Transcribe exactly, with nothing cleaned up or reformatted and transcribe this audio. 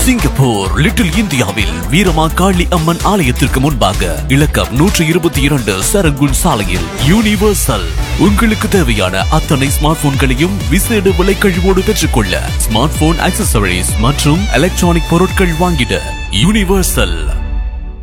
Singapore little இந்தியாவில் வீரமா காளி அம்மன் ஆலயத்திற்கு முன்பாக இலக்கம் நூற்றி இருபத்தி இரண்டு சரங்குன் சாலையில் யூனிவர்சல் உங்களுக்கு தேவையான அத்தனை ஸ்மார்ட் போன்களையும் விசேட விலை கழிவோடு பெற்றுக்கொள்ள ஸ்மார்ட் போன் ஆக்சசரிஸ் மற்றும் எலக்ட்ரானிக் பொருட்கள் வாங்கிட யூனிவர்சல்.